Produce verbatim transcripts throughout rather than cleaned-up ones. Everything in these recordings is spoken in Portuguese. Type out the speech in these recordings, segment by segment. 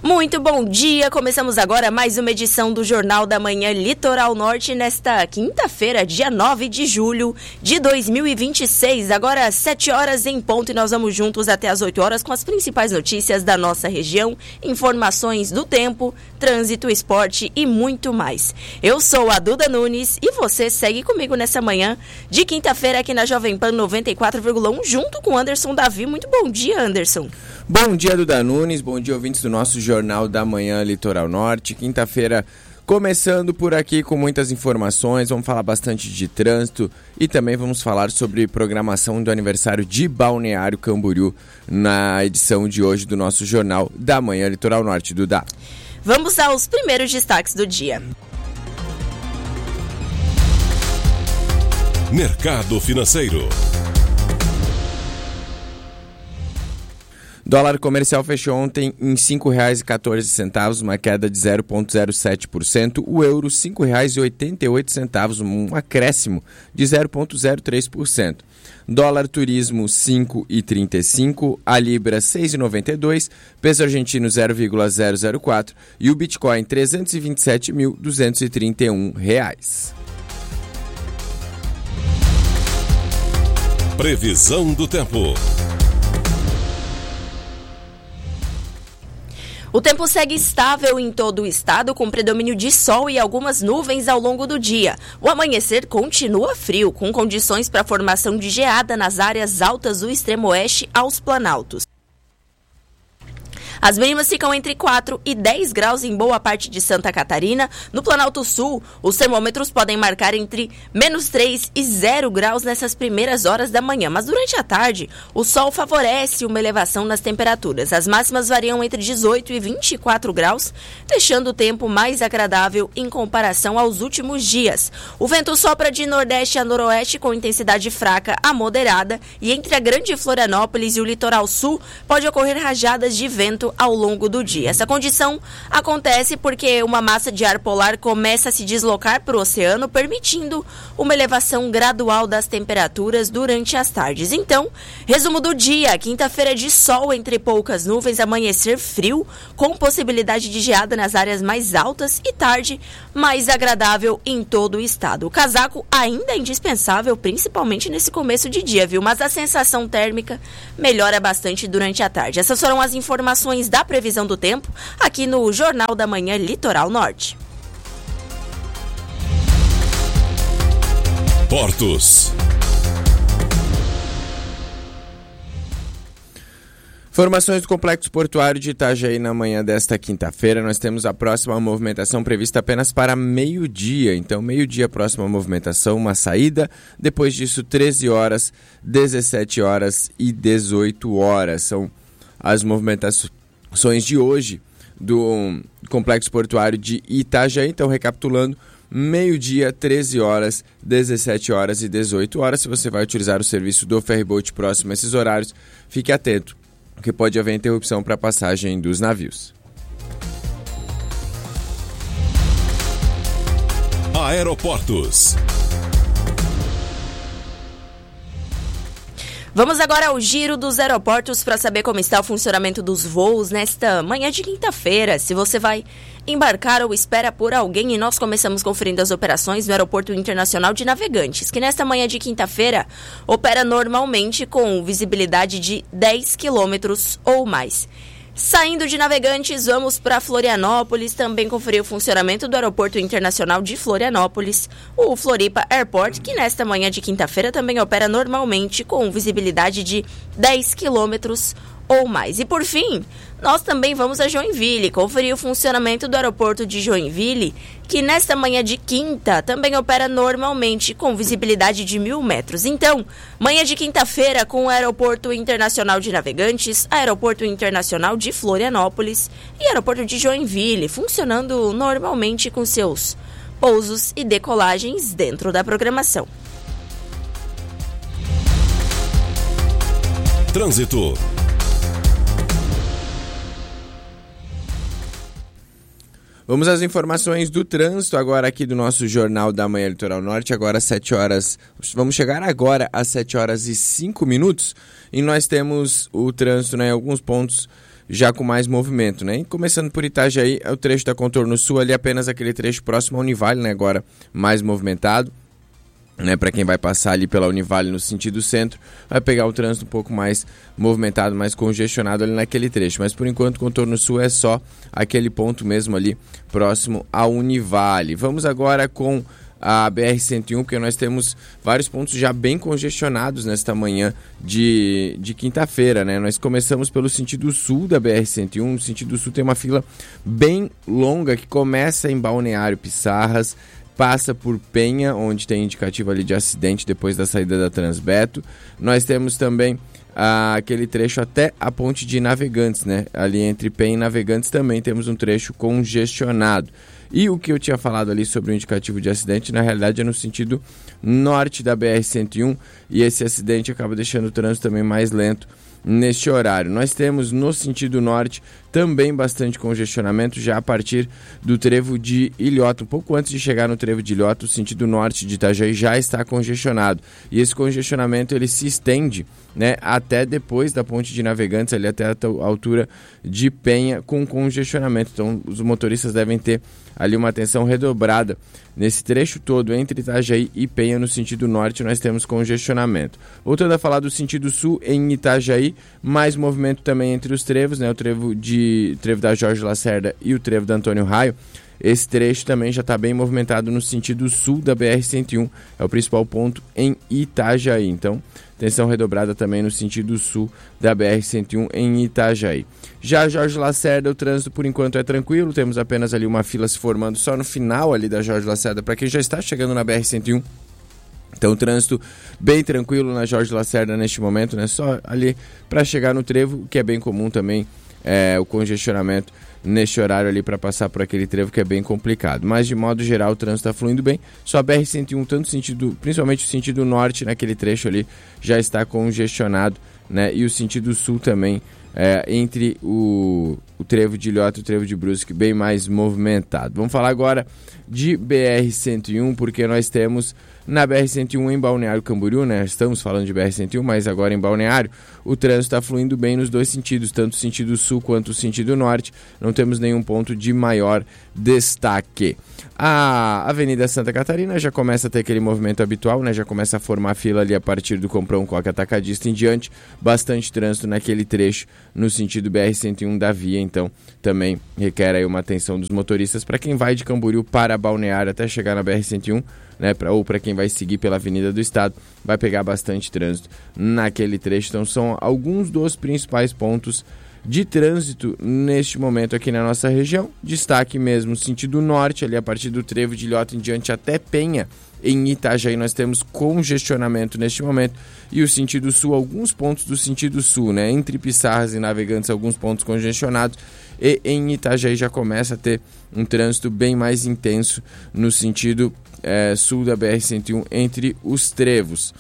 Muito bom dia, começamos agora mais uma edição do Jornal da Manhã Litoral Norte nesta quinta-feira, dia nove de julho de dois mil e vinte e seis, agora às sete horas em ponto, e nós vamos juntos até às oito horas com as principais notícias da nossa região, informações do tempo, trânsito, esporte e muito mais. Eu sou a Duda Nunes e você segue comigo nessa manhã de quinta-feira aqui na Jovem Pan noventa e quatro vírgula um, junto com Anderson Davi. Muito bom dia, Anderson. Bom dia, Duda Nunes, bom dia, ouvintes do nosso Jornal da Manhã Litoral Norte. Quinta-feira começando por aqui com muitas informações, vamos falar bastante de trânsito e também vamos falar sobre programação do aniversário de Balneário Camboriú na edição de hoje do nosso Jornal da Manhã Litoral Norte. Duda. Vamos aos primeiros destaques do dia. Mercado financeiro. Dólar comercial fechou ontem em cinco reais e quatorze centavos, uma queda de zero vírgula zero sete por cento. O euro, cinco reais e oitenta e oito centavos, um acréscimo de zero vírgula zero três por cento. Dólar turismo, cinco reais e trinta e cinco, a libra, seis reais e noventa e dois, peso argentino, zero vírgula zero zero quatro e o Bitcoin, trezentos e vinte e sete mil, duzentos e trinta e um reais. Previsão do tempo. O tempo segue estável em todo o estado, com predomínio de sol e algumas nuvens ao longo do dia. O amanhecer continua frio, com condições para a formação de geada nas áreas altas do extremo oeste aos planaltos. As mínimas ficam entre quatro e dez graus em boa parte de Santa Catarina. No Planalto Sul, os termômetros podem marcar entre menos três e zero graus nessas primeiras horas da manhã. Mas durante a tarde, o sol favorece uma elevação nas temperaturas. As máximas variam entre dezoito e vinte e quatro graus, deixando o tempo mais agradável em comparação aos últimos dias. O vento sopra de nordeste a noroeste com intensidade fraca a moderada, e entre a Grande Florianópolis e o litoral sul pode ocorrer rajadas de vento ao longo do dia. Essa condição acontece porque uma massa de ar polar começa a se deslocar para o oceano, permitindo uma elevação gradual das temperaturas durante as tardes. Então, resumo do dia: quinta-feira de sol entre poucas nuvens, amanhecer frio, com possibilidade de geada nas áreas mais altas, e tarde mais agradável em todo o estado. O casaco ainda é indispensável, principalmente nesse começo de dia, viu? Mas a sensação térmica melhora bastante durante a tarde. Essas foram as informações da previsão do tempo aqui no Jornal da Manhã Litoral Norte. Portos. Informações do Complexo Portuário de Itajaí na manhã desta quinta-feira. Nós temos a próxima movimentação prevista apenas para meio-dia. Então, meio-dia, a próxima movimentação, uma saída. Depois disso, treze horas, dezessete horas e dezoito horas. São as movimentações de hoje do Complexo Portuário de Itajaí. Então, recapitulando, meio-dia, treze horas, dezessete horas e dezoito horas. Se você vai utilizar o serviço do Ferryboat próximo a esses horários, fique atento, porque pode haver interrupção para a passagem dos navios. Aeroportos. Vamos agora ao giro dos aeroportos para saber como está o funcionamento dos voos nesta manhã de quinta-feira. Se você vai embarcar ou espera por alguém, e nós começamos conferindo as operações no Aeroporto Internacional de Navegantes, que nesta manhã de quinta-feira opera normalmente com visibilidade de dez quilômetros ou mais. Saindo de Navegantes, vamos para Florianópolis, também conferir o funcionamento do Aeroporto Internacional de Florianópolis, o Floripa Airport, que nesta manhã de quinta-feira também opera normalmente com visibilidade de dez quilômetros ou mais. E por fim, nós também vamos a Joinville, conferir o funcionamento do aeroporto de Joinville, que nesta manhã de quinta também opera normalmente com visibilidade de mil metros. Então, manhã de quinta-feira com o Aeroporto Internacional de Navegantes, Aeroporto Internacional de Florianópolis e Aeroporto de Joinville, funcionando normalmente com seus pousos e decolagens dentro da programação. Trânsito. Vamos às informações do trânsito agora aqui do nosso Jornal da Manhã Litoral Norte, agora às sete horas, vamos chegar agora às sete horas e cinco minutos, e nós temos o trânsito, né, em alguns pontos já com mais movimento, né? E começando por Itajaí, é o trecho da contorno sul, ali apenas aquele trecho próximo ao Univale, né? Agora mais movimentado, né? Para quem vai passar ali pela Univale no sentido centro, vai pegar o trânsito um pouco mais movimentado, mais congestionado ali naquele trecho. Mas por enquanto o contorno sul é só aquele ponto mesmo ali próximo ao Univale. Vamos agora com a B R cento e um, porque nós temos vários pontos já bem congestionados nesta manhã de, de quinta-feira, né? Nós começamos pelo sentido sul da B R cento e um. No sentido sul tem uma fila bem longa que começa em Balneário Pissarras, passa por Penha, onde tem indicativo ali de acidente depois da saída da Transbeto. Nós temos também ah, aquele trecho até a ponte de Navegantes, né? Ali entre Penha e Navegantes também temos um trecho congestionado. E o que eu tinha falado ali sobre o indicativo de acidente, na realidade é no sentido norte da B R cento e um, e esse acidente acaba deixando o trânsito também mais lento neste horário. Nós temos no sentido norte também bastante congestionamento já a partir do trevo de Ilhota. Um pouco antes de chegar no trevo de Ilhota, o sentido norte de Itajaí já está congestionado. E esse congestionamento ele se estende, né, até depois da ponte de Navegantes, ali até a altura de Penha, com congestionamento. Então os motoristas devem ter ali uma atenção redobrada. Nesse trecho todo, entre Itajaí e Penha, no sentido norte, nós temos congestionamento. Voltando a falar do sentido sul, em Itajaí, mais movimento também entre os trevos, né? O trevo, de, trevo da Jorge Lacerda e o trevo da Antônio Raio. Esse trecho também já está bem movimentado no sentido sul da B R cento e um, é o principal ponto em Itajaí. Então, atenção redobrada também no sentido sul da B R cento e um em Itajaí. Já Jorge Lacerda, o trânsito por enquanto é tranquilo, temos apenas ali uma fila se formando só no final ali da Jorge Lacerda, para quem já está chegando na B R cento e um. Então, o trânsito bem tranquilo na Jorge Lacerda neste momento, né? Só ali para chegar no trevo, que é bem comum também, é, o congestionamento neste horário ali para passar por aquele trevo que é bem complicado. Mas de modo geral o trânsito está fluindo bem. Só a B R cento e um, tanto sentido, principalmente o sentido norte naquele trecho ali, já está congestionado, né? E o sentido sul também, é, entre o, o trevo de Ilhota e o trevo de Brusque, bem mais movimentado. Vamos falar agora de B R cento e um, porque nós temos na B R cento e um em Balneário Camboriú, né? Estamos falando de B R cento e um, mas agora em Balneário, o trânsito está fluindo bem nos dois sentidos, tanto o sentido sul quanto o sentido norte. Não temos nenhum ponto de maior destaque. A Avenida Santa Catarina já começa a ter aquele movimento habitual, né? Já começa a formar fila ali a partir do Comprão Coque Atacadista em diante. Bastante trânsito naquele trecho no sentido B R cento e um da via, então também requer aí uma atenção dos motoristas para quem vai de Camboriú para Balneário até chegar na B R cento e um, né, pra, ou para quem vai seguir pela Avenida do Estado, vai pegar bastante trânsito naquele trecho. Então são alguns dos principais pontos de trânsito neste momento aqui na nossa região. Destaque mesmo sentido norte, ali a partir do trevo de Ilhota em diante até Penha. Em Itajaí nós temos congestionamento neste momento. E o sentido sul, alguns pontos do sentido sul, né? Entre Pissarras e Navegantes, alguns pontos congestionados. E em Itajaí já começa a ter um trânsito bem mais intenso no sentido é, sul da B R cento e um, entre os trevos.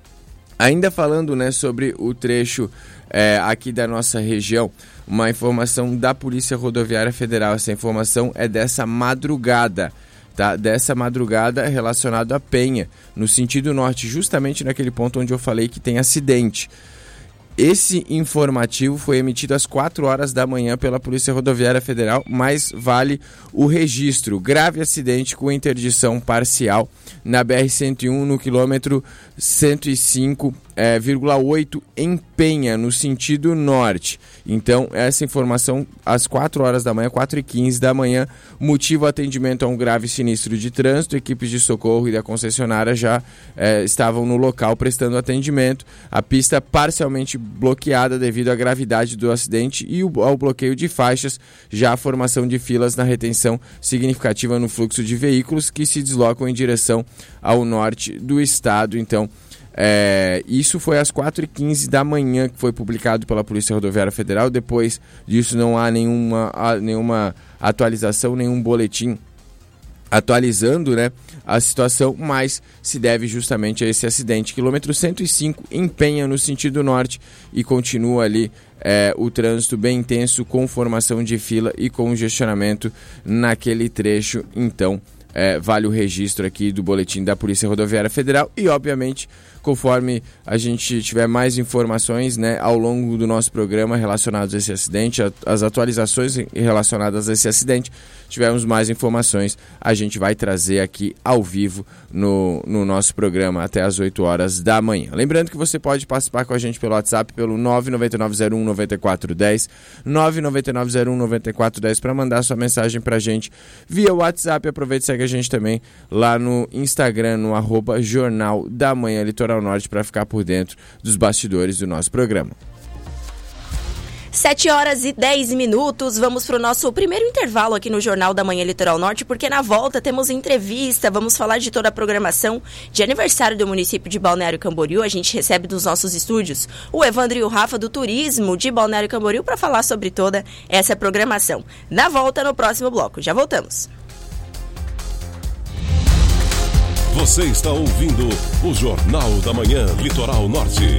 Ainda falando, né, sobre o trecho é, aqui da nossa região, uma informação da Polícia Rodoviária Federal. Essa informação é dessa madrugada. Tá? Dessa madrugada relacionado a Penha, no sentido norte, justamente naquele ponto onde eu falei que tem acidente. Esse informativo foi emitido às quatro horas da manhã pela Polícia Rodoviária Federal, mas vale o registro. Grave acidente com interdição parcial na B R cento e um, no quilômetro cento e cinco vírgula oito, em Penha, no sentido norte. Então, essa informação às quatro horas da manhã, quatro e quinze da manhã, motivo atendimento a um grave sinistro de trânsito. Equipes de socorro e da concessionária já eh, estavam no local prestando atendimento. A pista parcialmente bloqueada devido à gravidade do acidente e o, ao bloqueio de faixas, já a formação de filas na retenção significativa no fluxo de veículos que se deslocam em direção ao norte do estado. Então, É, isso foi às quatro e quinze da manhã que foi publicado pela Polícia Rodoviária Federal. Depois disso não há nenhuma, nenhuma atualização, nenhum boletim atualizando, né, a situação, mas se deve justamente a esse acidente. Quilômetro cento e cinco em Penha, no sentido norte, e continua ali é, o trânsito bem intenso, com formação de fila e congestionamento naquele trecho. Então, É, vale o registro aqui do boletim da Polícia Rodoviária Federal e, obviamente, conforme a gente tiver mais informações, né, ao longo do nosso programa relacionados a esse acidente, a, as atualizações relacionadas a esse acidente, tivermos mais informações, a gente vai trazer aqui ao vivo no, no nosso programa até as oito horas da manhã. Lembrando que você pode participar com a gente pelo WhatsApp pelo nove nove nove zero um nove quatro um zero, nove nove nove zero um nove quatro um zero para mandar sua mensagem pra gente via WhatsApp. Aproveite e segue a gente também lá no Instagram, no arroba Jornal da Manhã Litoral Norte, para ficar por dentro dos bastidores do nosso programa. sete horas e dez minutos, vamos para o nosso primeiro intervalo aqui no Jornal da Manhã Litoral Norte, porque na volta temos entrevista, vamos falar de toda a programação de aniversário do município de Balneário Camboriú. A gente recebe dos nossos estúdios o Evandro e o Rafa do Turismo de Balneário Camboriú para falar sobre toda essa programação. Na volta, no próximo bloco. Já voltamos. Você está ouvindo o Jornal da Manhã Litoral Norte.